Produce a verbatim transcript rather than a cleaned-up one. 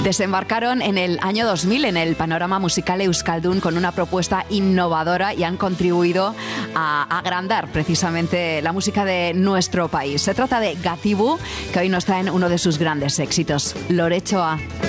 Desembarcaron en el año dos mil en el panorama musical euskaldun con una propuesta innovadora y han contribuido a agrandar precisamente la música de nuestro país. Se trata de Gatibu, que hoy nos traen uno de sus grandes éxitos, Loretxoa.